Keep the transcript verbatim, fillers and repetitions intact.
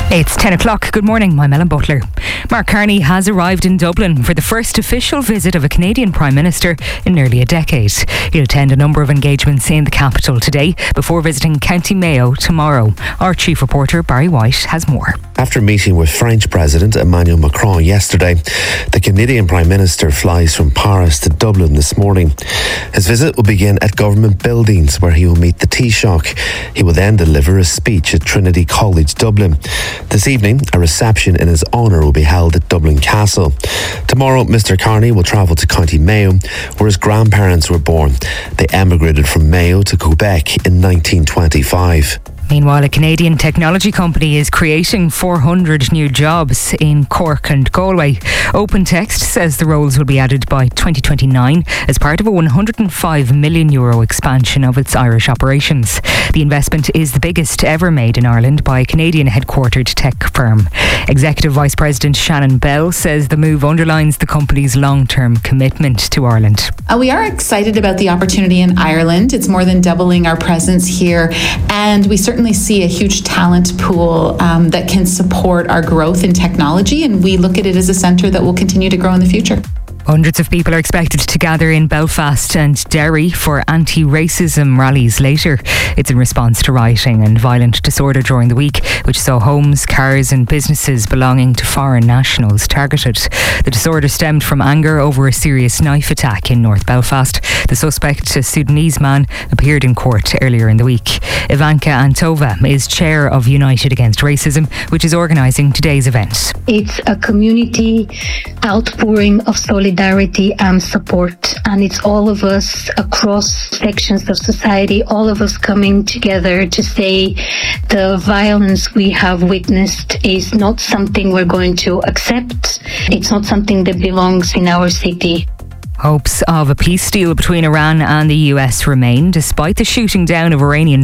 It's ten o'clock. Good morning, I'm Ellen Butler. Mark Carney has arrived in Dublin for the first official visit of a Canadian Prime Minister in nearly a decade. He'll attend a number of engagements in the capital today before visiting County Mayo tomorrow. Our chief reporter, Barry White, has more. After meeting with French President Emmanuel Macron yesterday, the Canadian Prime Minister flies from Paris to Dublin this morning. His visit will begin at government buildings where he will meet the Taoiseach. He will then deliver a speech at Trinity College, Dublin. This evening, a reception in his honour will be held at Dublin Castle. Tomorrow, Mister Carney will travel to County Mayo, where his grandparents were born. They emigrated from Mayo to Quebec in nineteen twenty-five. Meanwhile, a Canadian technology company is creating four hundred new jobs in Cork and Galway. OpenText says the roles will be added by twenty twenty-nine as part of a one hundred five million euro expansion of its Irish operations. The investment is the biggest ever made in Ireland by a Canadian headquartered tech firm. Executive Vice President Shannon Bell says the move underlines the company's long-term commitment to Ireland. Uh, we are excited about the opportunity in Ireland. It's more than doubling our presence here, and we certainly see a huge talent pool um, that can support our growth in technology, and we look at it as a centre that will continue to grow in the future. Hundreds of people are expected to gather in Belfast and Derry for anti-racism rallies later. It's in response to rioting and violent disorder during the week, which saw homes, cars and businesses belonging to foreign nationals targeted. The disorder stemmed from anger over a serious knife attack in North Belfast. The suspect, a Sudanese man, appeared in court earlier in the week. Ivanka Antova is chair of United Against Racism, which is organising today's event. It's a community outpouring of solidarity and support, and it's all of us across sections of society, all of us coming together to say the violence we have witnessed is not something we're going to accept. It's not something that belongs in our city. Hopes of a peace deal between Iran and the U S remain, despite the shooting down of Iranian